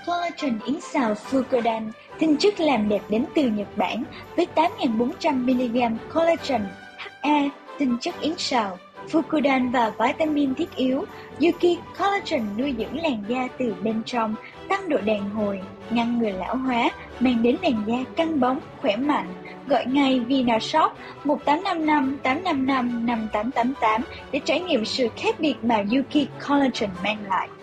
Collagen yến xào Fucodan, tinh chất làm đẹp đến từ Nhật Bản với 8.400mg collagen, HA, tinh chất yến xào, Fucodan và vitamin thiết yếu. Yuki Collagen nuôi dưỡng làn da từ bên trong, tăng độ đàn hồi, ngăn ngừa lão hóa, mang đến làn da căng bóng, khỏe mạnh. Gọi ngay VinaShop 1855 855 5888 để trải nghiệm sự khác biệt mà Yuki Collagen mang lại.